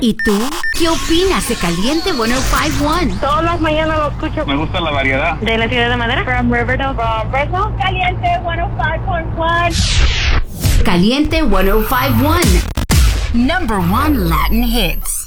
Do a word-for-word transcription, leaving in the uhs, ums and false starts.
¿Y tú? ¿Qué opinas de Caliente ciento cincuenta y uno? Todas las mañanas lo escucho. Me gusta la variedad. ¿De la ciudad de Madera? From Riverdale. From Fresno. Caliente ciento cinco punto uno. Caliente ciento cincuenta y uno. Number one Latin hits.